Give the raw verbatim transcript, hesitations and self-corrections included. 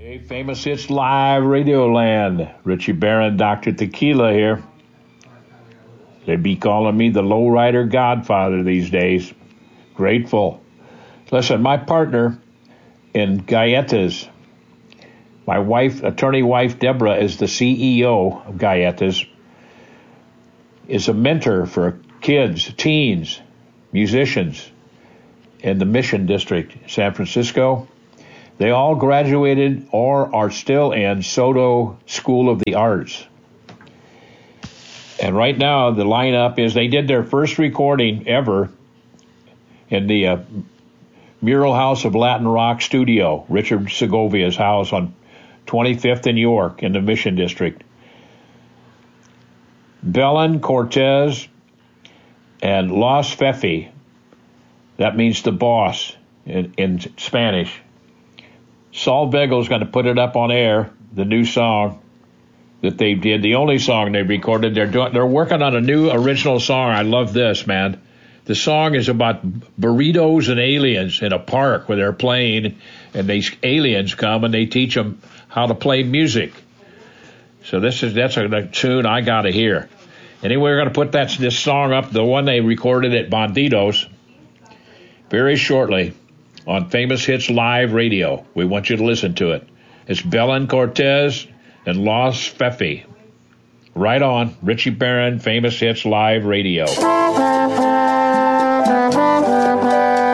Hey, Famous Hits Live Radio Land. Richie Barron, Doctor Tequila here. They'd be calling me the lowrider godfather these days. Grateful. Listen, my partner in Galletas, my wife, attorney wife Deborah, is the C E O of Galletas, is a mentor for kids, teens, musicians in the Mission District, San Francisco. They all graduated or are still in Soto School of the Arts. And right now, the lineup is they did their first recording ever in the uh, Mural House of Latin Rock Studio, Richard Segovia's house on twenty-fifth and York in the Mission District. Belen Cortez and Los Fefi, that means the boss in, in Spanish. Saul Begel's going to put it up on air, the new song that they did, the only song they recorded. They're doing, they're working on a new original song. I love this, man. The song is about burritos and aliens in a park where they're playing, and these aliens come and they teach them how to play music. So this is that's a, a tune I got to hear. Anyway, we're going to put that this song up, the one they recorded at Bandidos, very shortly on Famous Hits Live Radio. We want you to listen to it. It's Belen Cortez and Los Fefi. Right on, Richie Barron, Famous Hits Live Radio.